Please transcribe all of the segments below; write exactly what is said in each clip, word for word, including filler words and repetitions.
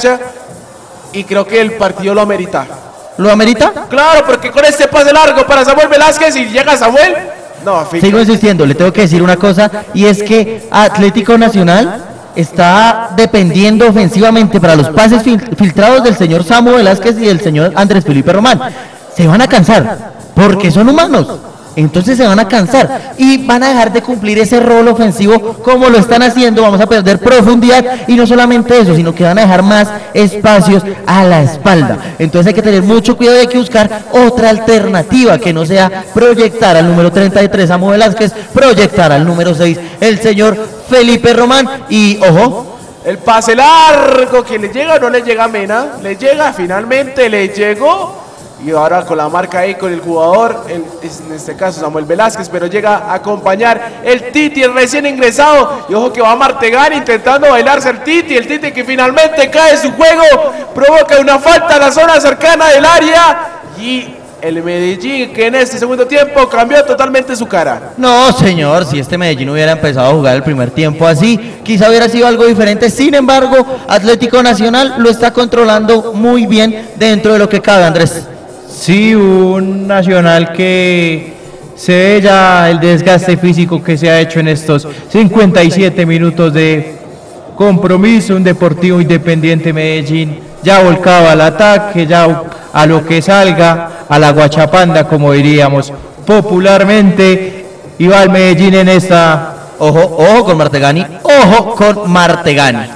cancha y creo que el partido lo amerita. ¿Lo amerita? Claro, porque con este pase largo para Samuel Velázquez y llega Samuel, no, fica. Sigo insistiendo, le tengo que decir una cosa, y es que Atlético Nacional está dependiendo ofensivamente para los pases fil- filtrados del señor Samuel Velázquez y del señor Andrés Felipe Román. Se van a cansar, porque son humanos. Entonces se van a cansar y van a dejar de cumplir ese rol ofensivo como lo están haciendo. Vamos a perder profundidad y no solamente eso, sino que van a dejar más espacios a la espalda. Entonces hay que tener mucho cuidado y hay que buscar otra alternativa que no sea proyectar al número treinta y tres Samuel Velázquez, proyectar al número seis el señor Felipe Román y ojo, el pase largo que le llega o no le llega a Mena, le llega, finalmente le llegó. Y ahora con la marca ahí con el jugador, el, en este caso Samuel Velázquez, pero llega a acompañar el Titi, el recién ingresado. Y ojo que va Martegani intentando bailarse el Titi, el Titi que finalmente cae su juego, provoca una falta en la zona cercana del área. Y el Medellín que en este segundo tiempo cambió totalmente su cara. no señor, si este Medellín hubiera empezado a jugar el primer tiempo así, quizá hubiera sido algo diferente. Sin embargo, Atlético Nacional lo está controlando muy bien dentro de lo que cabe, Andrés. Sí, un Nacional que se ve ya el desgaste físico que se ha hecho en estos cincuenta y siete minutos de compromiso. Un Deportivo Independiente Medellín ya volcaba al ataque, ya a lo que salga, a la guachapanda como diríamos popularmente, y va el Medellín en esta. Ojo, ojo con Martegani, ojo con Martegani.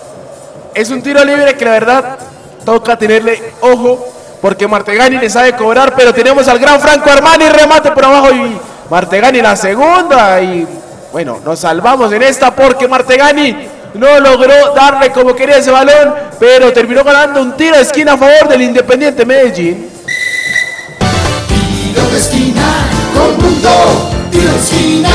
Es un tiro libre que la verdad toca tenerle ojo, porque Martegani le sabe cobrar, pero tenemos al gran Franco Armani, remate por abajo y Martegani la segunda y bueno, nos salvamos en esta porque Martegani no logró darle como quería ese balón, pero terminó ganando un tiro de esquina a favor del Independiente Medellín. Tiro de esquina con Mundo, tiro de esquina.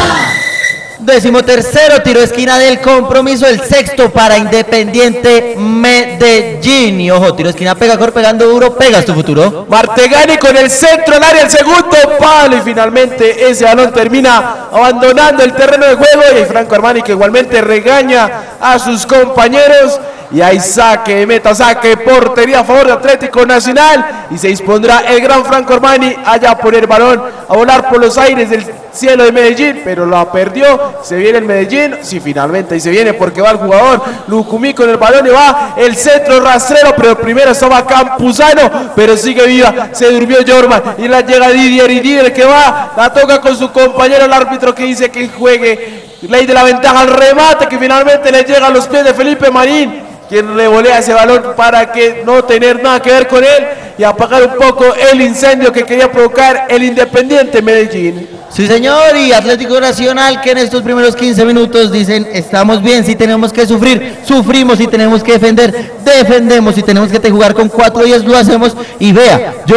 Décimo tercero tiro de esquina del compromiso, el sexto para Independiente Medellín. Y ojo, tiro de esquina Pegacor pegando duro, pegas tu futuro. Martegani con el centro al área, el segundo palo y finalmente ese balón termina abandonando el terreno de juego y Franco Armani que igualmente regaña a sus compañeros. Y hay saque de meta, saque, portería a favor de Atlético Nacional. Y se dispondrá el gran Franco Armani allá a poner el balón, a volar por los aires del cielo de Medellín. Pero lo perdió, se viene el Medellín. Sí, finalmente, y se viene porque va el jugador Lucumí con el balón y va el centro rastrero. Pero primero estaba Campuzano, pero sigue viva, se durmió Jorman. Y la llega Didier y Didier que va, la toca con su compañero el árbitro que dice que juegue. Ley de la ventaja al remate que finalmente le llega a los pies de Felipe Marín, quien le volea ese balón para que no tener nada que ver con él y apagar un poco el incendio que quería provocar el Independiente Medellín. Sí señor, y Atlético Nacional que en estos primeros quince minutos dicen estamos bien, si tenemos que sufrir, sufrimos, si tenemos que defender, defendemos, si tenemos que jugar con cuatro diez lo hacemos. Y vea, yo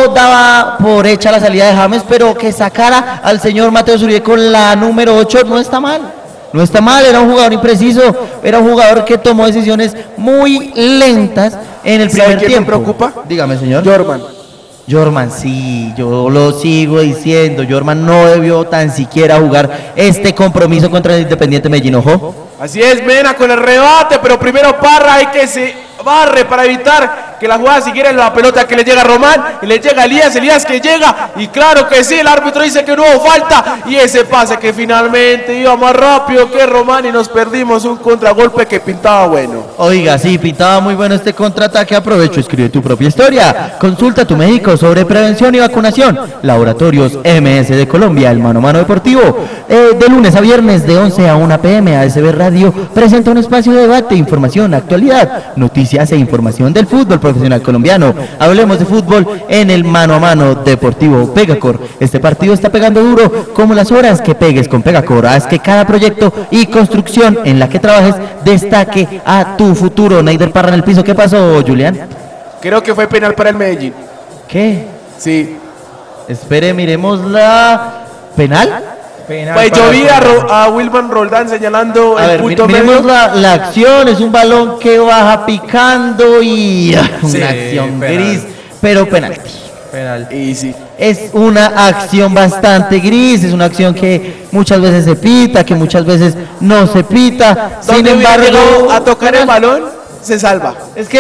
daba por hecha la salida de James, pero que sacara al señor Mateo Zuribe con la número ocho no está mal. No está mal, era un jugador impreciso, era un jugador que tomó decisiones muy lentas en el primer quién tiempo. me preocupa? Dígame, señor. Jorman. Jorman, sí, yo lo sigo diciendo, Jorman no debió tan siquiera jugar este compromiso contra el Independiente Medellín, ojo. Así es, Mena con el rebate, pero primero Parra hay que se barre para evitar que la jugada siguiera en la pelota que le llega a Román y le llega a Elías, Elías que llega y claro que sí, el árbitro dice que no hubo falta y ese pase que finalmente iba más rápido que Román y nos perdimos un contragolpe que pintaba bueno. Oiga, sí, pintaba muy bueno este contraataque, aprovecho, escribe tu propia historia, consulta a tu médico sobre prevención y vacunación, Laboratorios M S de Colombia, el mano a mano deportivo, eh, de lunes a viernes de once a una p m, A S B Radio presenta un espacio de debate, información, actualidad, noticias e información del fútbol profesional colombiano. Hablemos de fútbol en el mano a mano deportivo Pegacor. Este partido está pegando duro como las horas que pegues con Pegacor. Haz que cada proyecto y construcción en la que trabajes destaque a tu futuro. Neider Parra en el piso. ¿Qué pasó, Julián? Creo que fue penal para el Medellín. ¿Qué? Sí. Espere, miremos la... ¿Penal? Pues yo vi a, Ro, a Wilman Roldán señalando a el ver, punto miremos medio. la, la acción, es un balón que baja picando y una Sí, acción penal. gris, pero penalti. Penal. Y sí. Es una acción bastante gris, es una acción que muchas veces se pita, que muchas veces no se pita. Sin Donde hubiera embargo, llegado a tocar el balón, se salva. es que